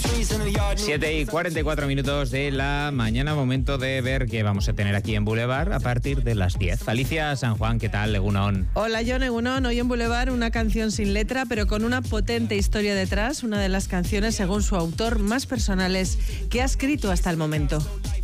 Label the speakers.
Speaker 1: 7:44 de la mañana, momento de ver qué vamos a tener aquí en Boulevard a partir de las 10. Alicia San Juan, ¿qué tal, Egunon?
Speaker 2: Hola, John, Egunon. Hoy en Boulevard una canción sin letra, pero con una potente historia detrás, una de las canciones, según su autor, más personales que ha escrito hasta el momento.